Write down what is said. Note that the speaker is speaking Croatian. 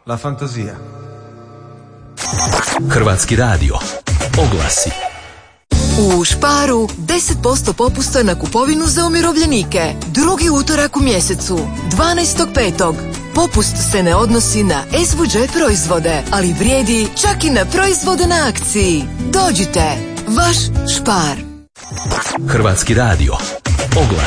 La fantasia. Hrvatski radio. Oglasi. U Sparu 10% popusta na kupovinu za umirovljenike. Drugi utorak u mjesecu, 12.5. Popust se ne odnosi na SVJ proizvode, ali vrijedi čak i na proizvode na akciji. Dođite, vaš Spar. Hrvatski radio. Oglasi.